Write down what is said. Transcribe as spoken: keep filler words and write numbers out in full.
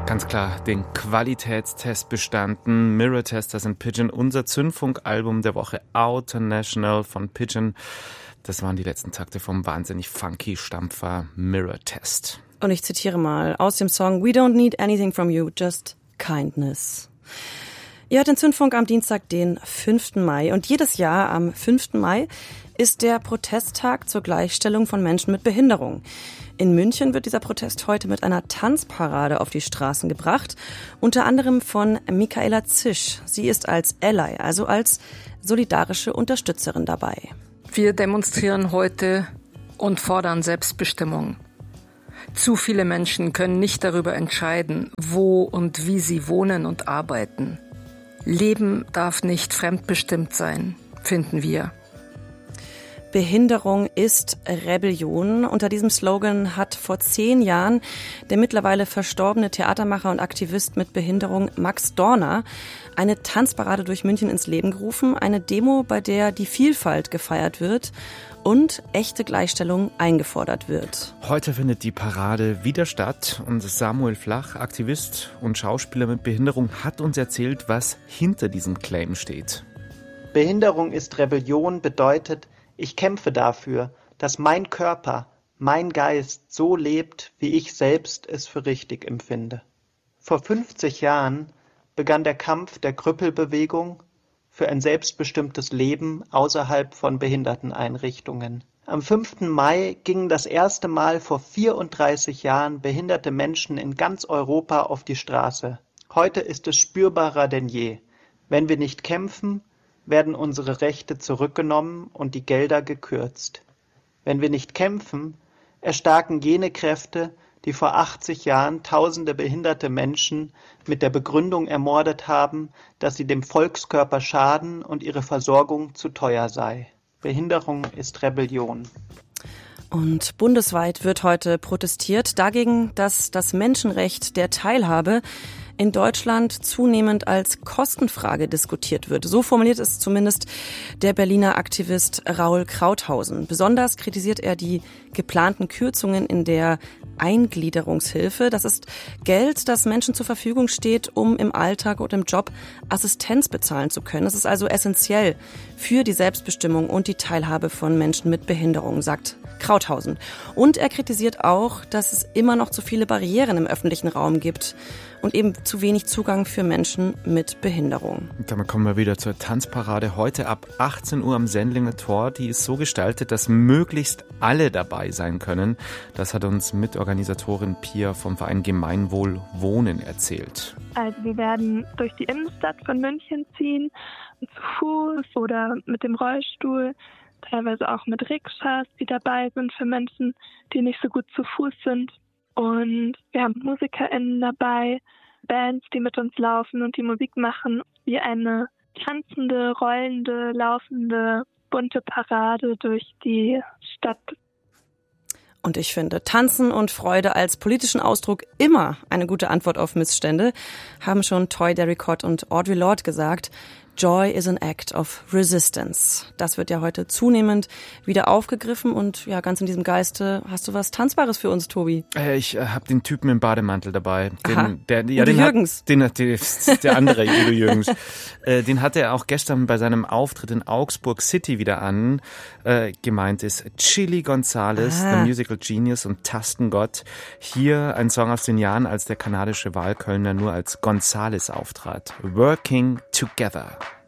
Ganz klar, den Qualitätstest bestanden. Mirror Test, das sind Pigeon, unser Zündfunk-Album der Woche, International von Pigeon. Das waren die letzten Takte vom wahnsinnig funky Stampfer Mirror Test. Und ich zitiere mal aus dem Song We don't need anything from you, just kindness. Ihr hört den Zündfunk am Dienstag, den fünften Mai. Und jedes Jahr am fünften Mai ist der Protesttag zur Gleichstellung von Menschen mit Behinderung. In München wird dieser Protest heute mit einer Tanzparade auf die Straßen gebracht, unter anderem von Michaela Zisch. Sie ist als Ally, also als solidarische Unterstützerin dabei. Wir demonstrieren heute und fordern Selbstbestimmung. Zu viele Menschen können nicht darüber entscheiden, wo und wie sie wohnen und arbeiten. Leben darf nicht fremdbestimmt sein, finden wir. Behinderung ist Rebellion. Unter diesem Slogan hat vor zehn Jahren der mittlerweile verstorbene Theatermacher und Aktivist mit Behinderung Max Dorner eine Tanzparade durch München ins Leben gerufen. Eine Demo, bei der die Vielfalt gefeiert wird und echte Gleichstellung eingefordert wird. Heute findet die Parade wieder statt und Samuel Flach, Aktivist und Schauspieler mit Behinderung, hat uns erzählt, was hinter diesem Claim steht. Behinderung ist Rebellion bedeutet, ich kämpfe dafür, dass mein Körper, mein Geist so lebt, wie ich selbst es für richtig empfinde. Vor fünfzig Jahren begann der Kampf der Krüppelbewegung für ein selbstbestimmtes Leben außerhalb von Behinderteneinrichtungen. Am fünften Mai gingen das erste Mal vor vierunddreißig Jahren behinderte Menschen in ganz Europa auf die Straße. Heute ist es spürbarer denn je. Wenn wir nicht kämpfen, werden unsere Rechte zurückgenommen und die Gelder gekürzt. Wenn wir nicht kämpfen, erstarken jene Kräfte, die vor achtzig Jahren tausende behinderte Menschen mit der Begründung ermordet haben, dass sie dem Volkskörper schaden und ihre Versorgung zu teuer sei. Behinderung ist Rebellion. Und bundesweit wird heute protestiert dagegen, dass das Menschenrecht der Teilhabe in Deutschland zunehmend als Kostenfrage diskutiert wird. So formuliert es zumindest der Berliner Aktivist Raul Krauthausen. Besonders kritisiert er die geplanten Kürzungen in der Eingliederungshilfe. Das ist Geld, das Menschen zur Verfügung steht, um im Alltag und im Job Assistenz bezahlen zu können. Es ist also essentiell für die Selbstbestimmung und die Teilhabe von Menschen mit Behinderung, sagt Krauthausen. Und er kritisiert auch, dass es immer noch zu viele Barrieren im öffentlichen Raum gibt und eben zu wenig Zugang für Menschen mit Behinderung. Und damit kommen wir wieder zur Tanzparade. Heute ab achtzehn Uhr am Sendlinger Tor. Die ist so gestaltet, dass möglichst alle dabei sein können. Das hat uns Mitorganisatorin Pia vom Verein Gemeinwohl Wohnen erzählt. Also wir werden durch die Innenstadt von München ziehen, zu Fuß oder mit dem Rollstuhl, teilweise auch mit Rikschas, die dabei sind für Menschen, die nicht so gut zu Fuß sind. Und wir haben MusikerInnen dabei, Bands, die mit uns laufen und die Musik machen, wie eine tanzende, rollende, laufende, bunte Parade durch die Stadt. Und ich finde, Tanzen und Freude als politischen Ausdruck immer eine gute Antwort auf Missstände, haben schon Toy Derricott und Audre Lorde gesagt. Joy is an act of resistance. Das wird ja heute zunehmend wieder aufgegriffen und ja, ganz in diesem Geiste hast du was Tanzbares für uns, Tobi. Äh, ich äh, habe den Typen im Bademantel dabei. Den, Aha. Der, ja, Udo den Jürgens. Hat, den hat der, der andere Udo Jürgens. Äh, den hatte er auch gestern bei seinem Auftritt in Augsburg City wieder an. Äh, gemeint ist Chili Gonzales, Aha. The Musical Genius und Tastengott. Hier ein Song aus den Jahren, als der kanadische Wahlkölner nur als Gonzales auftrat. Working Together.